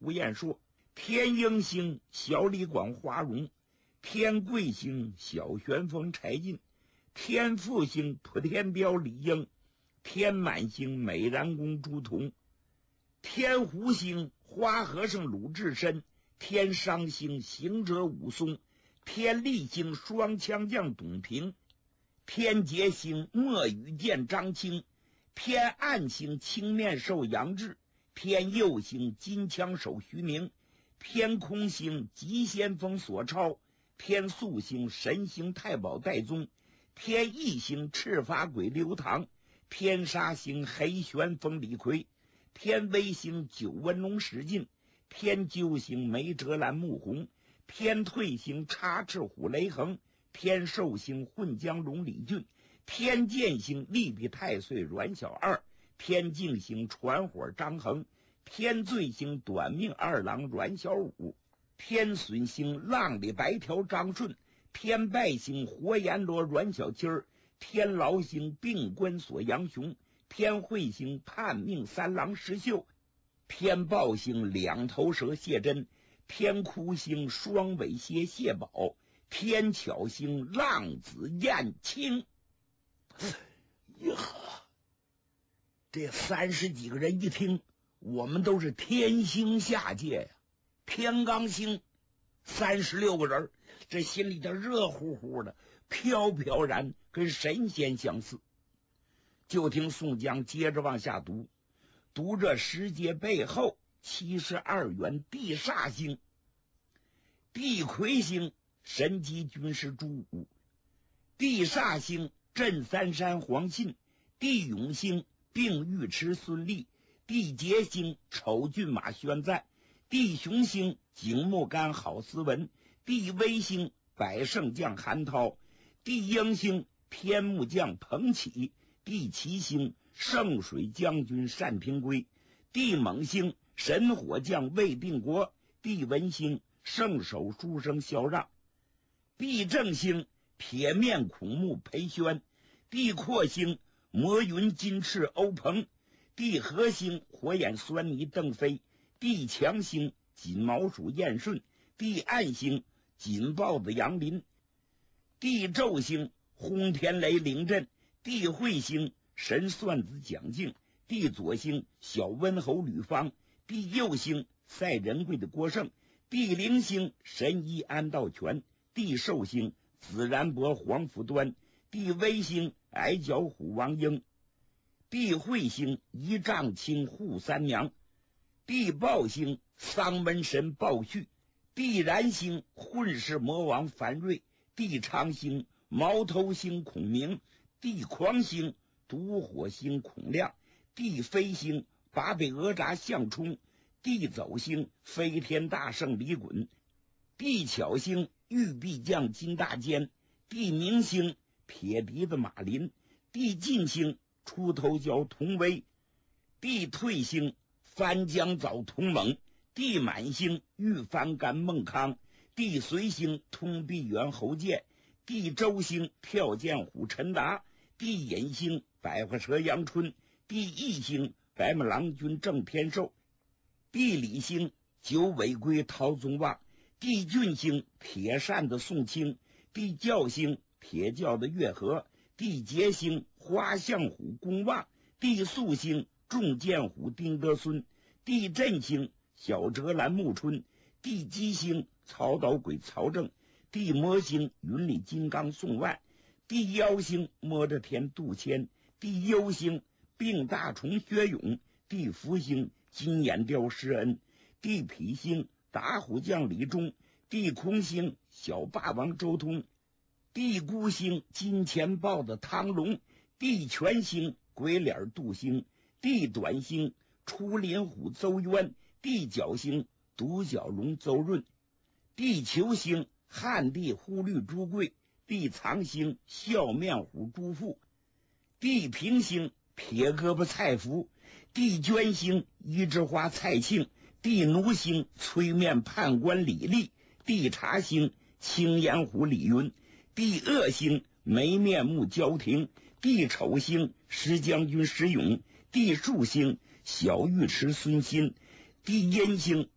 胡彦硕，天鹰星小李广华容，天贵星小旋风柴进，天复星普天彪李应，天满星美髯公朱仝，天湖星花和尚鲁智深，天商星行者武松，天力星双枪将董平，天劫星墨雨剑张清，天暗星青面兽杨志，天右星金枪手徐明，天空星急先锋索超，天宿星神星太保戴宗，天翼星赤发鬼刘唐，天杀星黑旋风李逵，天威星九纹龙史进，天鸠星梅哲兰穆弘，天退星插翅虎雷横，天寿星混江龙李俊，天剑星利比太岁阮小二，天镜星传火张衡，天罪星短命二郎阮小五，天损星浪里白条张顺，天败星活阎罗阮小七儿，天牢星病关锁杨雄，天慧星叛命三郎石秀，天豹星两头蛇谢真，天哭星双尾蝎谢宝，天巧星浪子燕青。呀，这30几个人一听，我们都是天星下界呀，天罡星36个人，这心里头热乎乎的，飘飘然，跟神仙相似。就听宋江接着往下读，读这十节背后72员地煞星，地魁星神机军师朱武，地煞星镇三山黄信，地永星并尉迟孙立，地劫星丑骏马宣赞，地雄星景木干郝思文，地威星百胜将韩涛，地鹰星天目将彭启，地奇星圣水将军单平圭，地猛星神火将魏定国，地文星圣手书生萧让，地正星铁面孔目裴宣，地阔星魔云金翅欧鹏，地和星火眼狻猊邓飞，地强星锦毛鼠燕顺，地暗星锦豹子杨林，地昼星轰天雷凌震，地彗星神算子蒋敬，地左星小温侯吕方，地右星赛仁贵的郭盛，地灵星神医安道全，地寿星子然伯黄甫端，地威星矮脚虎王英，地彗星一丈青扈三娘，地豹星丧门神鲍旭，地燃星混世魔王樊瑞，地昌星毛头星孔明，地狂星毒火星孔亮，地飞星八北哪吒项冲，地走星飞天大圣李衮，地巧星玉臂将金大坚，地明星铁笛子马林，地进星出头角童威，地退星翻江枣童猛，地满星玉翻干孟康，地随星通臂猿侯健，地周星跳涧虎陈达，地引星百花蛇杨春，地义星白马郎君郑天寿，地理星九尾龟陶宗旺，地俊星铁扇的宋清，地教星铁教的月和，地劫星花象虎公望，地宿星重剑虎丁德孙，地震星小哲兰暮春，地基星曹导鬼曹正，地魔星云里金刚宋万，地妖星摸着田杜迁，地幽星病大虫薛勇，地福星金眼雕施恩，地痞星打虎将李忠，地空星小霸王周通，地孤星金钱豹的汤龙，地全星鬼脸杜兴，地短星出林虎邹渊，地角星独角龙邹润，地球星汉地忽律朱贵，地藏星笑面虎朱富，地平星撇胳膊蔡福，地捐星一枝花蔡庆，地奴星催面判官李立，地察星青眼虎李云，地恶星没面目焦廷，地丑星石将军石勇，地树星小尉迟孙新，地阴星